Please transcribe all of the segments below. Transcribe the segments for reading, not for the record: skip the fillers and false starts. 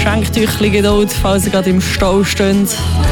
Schenkt euch ein bisschen Geduld, falls ihr gerade im Stau steht.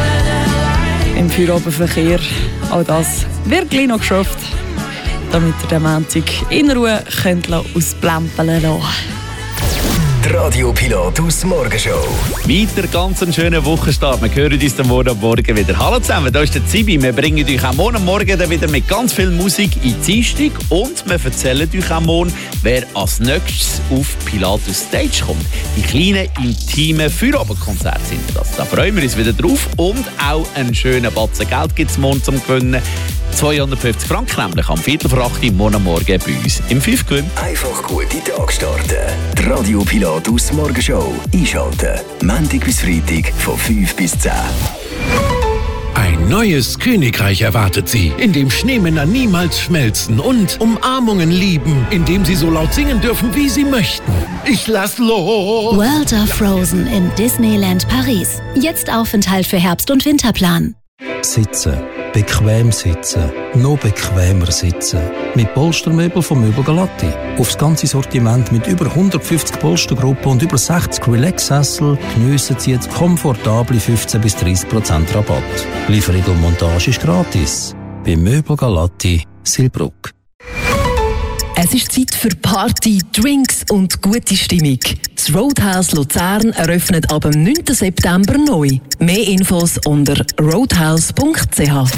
Im Feierabendverkehr. All das wird gleich noch geschafft, damit ihr den Montag in Ruhe könnt ausplempeln lassen. Die Radio Pilatus Morgenshow. Weiter ganz einen schönen Wochenstart. Wir hören uns dann morgen wieder. Hallo zusammen, da ist der Zibi. Wir bringen euch auch morgen dann wieder mit ganz viel Musik in die Dienstag und wir erzählen euch auch morgen, wer als nächstes auf Pilatus Stage kommt. Die kleinen, intimen Feierabendkonzerte sind das. Da freuen wir uns wieder drauf und auch einen schönen Batzen Geld gibt es morgen zum Gewinnen. 250 Franken nämlich am 7:45 morgen bei uns im 5 Gewinn. Einfach gute Tag starten. Die Radio Pilatus Morgenshow. Einschalten. Montag bis Freitag von 5 bis 10. Ein neues Königreich erwartet Sie, in dem Schneemänner niemals schmelzen und Umarmungen lieben, in dem Sie so laut singen dürfen, wie Sie möchten. Ich lass los! World of Frozen in Disneyland Paris. Jetzt Aufenthalt für Herbst- und Winterplan. Sitzen. Bequem sitzen. Noch bequemer sitzen. Mit Polstermöbel von Möbel Galatti. Aufs ganze Sortiment mit über 150 Polstergruppen und über 60 Relax-Sessel geniessen Sie jetzt komfortable 15-30% Rabatt. Lieferung und Montage ist gratis. Bei Möbel Galatti, Silbruck. Es ist Zeit für Party, Drinks und gute Stimmung. Das Roadhouse Luzern eröffnet ab dem 9. September neu. Mehr Infos unter roadhouse.ch.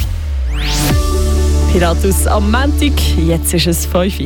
Pilatus am Montag, jetzt ist es 5 Uhr.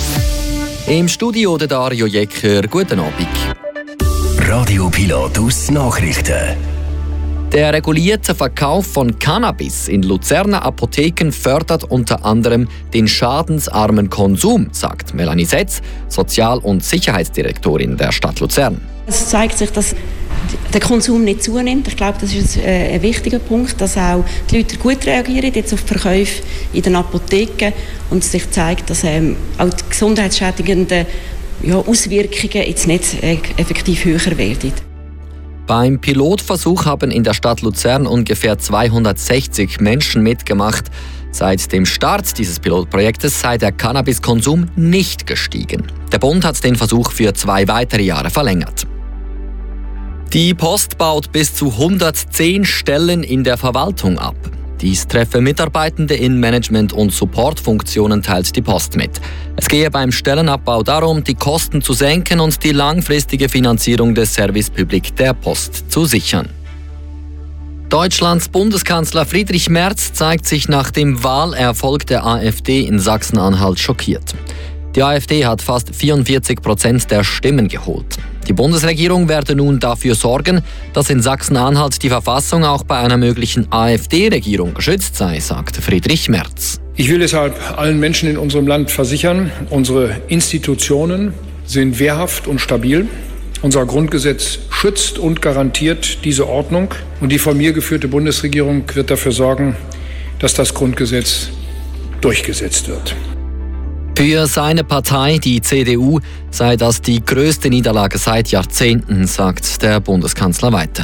Im Studio der Dario Jecker, guten Abend. Radio Pilatus Nachrichten. Der regulierte Verkauf von Cannabis in Luzerner Apotheken fördert unter anderem den schadensarmen Konsum, sagt Melanie Setz, Sozial- und Sicherheitsdirektorin der Stadt Luzern. Es zeigt sich, dass der Konsum nicht zunimmt. Ich glaube, das ist ein wichtiger Punkt, dass auch die Leute gut reagieren jetzt auf Verkäufe in den Apotheken und sich zeigt, dass auch die gesundheitsschädigenden Auswirkungen jetzt nicht effektiv höher werden. Beim Pilotversuch haben in der Stadt Luzern ungefähr 260 Menschen mitgemacht. Seit dem Start dieses Pilotprojektes sei der Cannabiskonsum nicht gestiegen. Der Bund hat den Versuch für 2 weitere Jahre verlängert. Die Post baut bis zu 110 Stellen in der Verwaltung ab. Dies treffe Mitarbeitende in Management- und Supportfunktionen, teilt die Post mit. Es gehe beim Stellenabbau darum, die Kosten zu senken und die langfristige Finanzierung des Service Public der Post zu sichern. Deutschlands Bundeskanzler Friedrich Merz zeigt sich nach dem Wahlerfolg der AfD in Sachsen-Anhalt schockiert. Die AfD hat fast 44% der Stimmen geholt. Die Bundesregierung werde nun dafür sorgen, dass in Sachsen-Anhalt die Verfassung auch bei einer möglichen AfD-Regierung geschützt sei, sagte Friedrich Merz. Ich will deshalb allen Menschen in unserem Land versichern, unsere Institutionen sind wehrhaft und stabil. Unser Grundgesetz schützt und garantiert diese Ordnung. Und die von mir geführte Bundesregierung wird dafür sorgen, dass das Grundgesetz durchgesetzt wird. Für seine Partei, die CDU, sei das die größte Niederlage seit Jahrzehnten, sagt der Bundeskanzler weiter.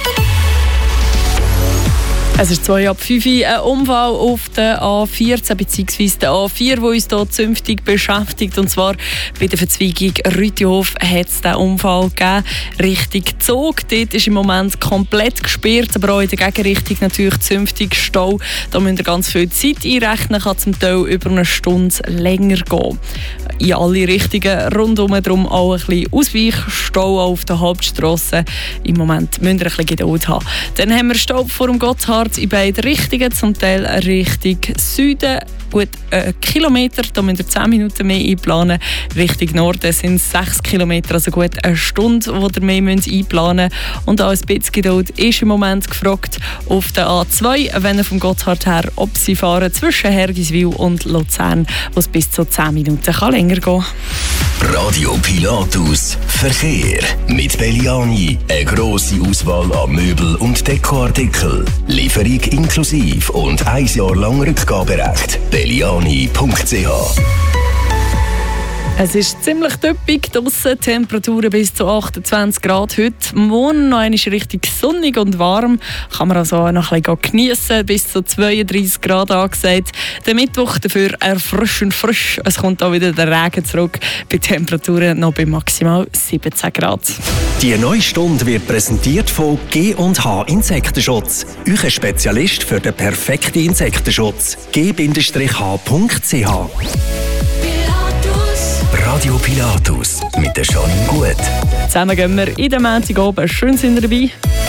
Es ist 5:02, ein Unfall auf der A14 bzw. der A4, der uns hier zünftig beschäftigt. Und zwar bei der Verzweigung Rütihof hat es diesen Unfall gegeben. Richtung Zug. Dort ist im Moment komplett gesperrt, aber auch in der Gegenrichtung natürlich zünftig Stau. Da müsst ihr ganz viel Zeit einrechnen, kann zum Teil über eine Stunde länger gehen. In alle Richtungen rundum, darum auch ein bisschen Ausweichstau auf der Hauptstrasse. Im Moment müsst ihr ein bisschen Geduld haben. Dann haben wir Stau vor dem Gotthard in beide Richtungen, zum Teil Richtung Süden. Gut 1 Kilometer, da müsst ihr 10 Minuten mehr einplanen. Richtung Norden sind es 6 Kilometer, also gut eine Stunde, wo ihr mehr einplanen müsst. Und auch ein bisschen Geduld ist im Moment gefragt auf der A2, wenn ihr vom Gotthard her, ob sie fahren zwischen Hergiswil und Luzern, wo es bis zu 10 Minuten kann länger gehen. Radio Pilatus Verkehr mit Belliani. Eine grosse Auswahl an Möbel- und Dekoartikeln. Lieferung inklusive und 1 Jahr lang Rückgaberecht. Belliani.ch. Es ist ziemlich typisch draussen, Temperaturen bis zu 28 Grad heute. Morgen noch einmal richtig sonnig und warm. Kann man also noch ein bisschen geniessen, bis zu 32 Grad angesagt. Der Mittwoch dafür erfrischend frisch. Es kommt auch wieder der Regen zurück, bei Temperaturen noch bei maximal 17 Grad. Die neue Stunde wird präsentiert von G&H Insektenschutz. Euer Spezialist für den perfekten Insektenschutz. g-h.ch Radio Pilatus mit der Janine Gut. Zusammen gehen wir in den Montag oben. Schön sind ihr dabei.